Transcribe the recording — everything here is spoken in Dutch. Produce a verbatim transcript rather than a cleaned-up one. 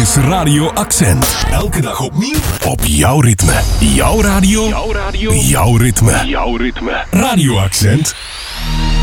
is Radio Accent. Elke dag opnieuw op jouw ritme. Jouw radio. Jouw radio. Jouw ritme. Jouw ritme. Radio Accent.